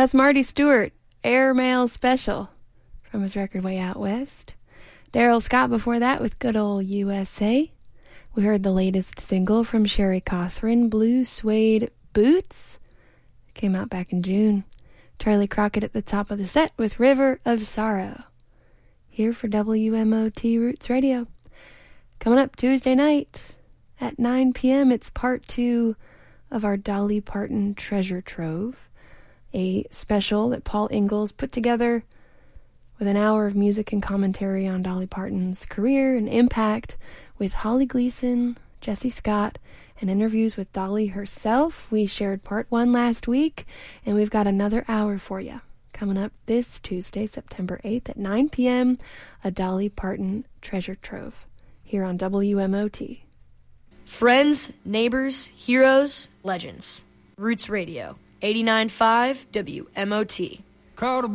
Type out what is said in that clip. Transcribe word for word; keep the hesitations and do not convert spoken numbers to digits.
That's Marty Stewart, Airmail Special, from his record Way Out West. Daryl Scott before that with Good Old U S A. We heard the latest single from Sherry Cothran, Blue Suede Boots. It came out back in June. Charlie Crockett at the top of the set with River of Sorrow. Here for W M O T Roots Radio. Coming up Tuesday night at nine p.m., it's part two of our Dolly Parton Treasure Trove, a special that Paul Ingalls put together with an hour of music and commentary on Dolly Parton's career and impact with Holly Gleason, Jesse Scott, and interviews with Dolly herself. We shared part one last week, and we've got another hour for you. Coming up this Tuesday, September eighth at nine p.m., a Dolly Parton Treasure Trove here on W M O T. Friends, neighbors, heroes, legends. Roots Radio, eighty-nine point five W M O T. Called a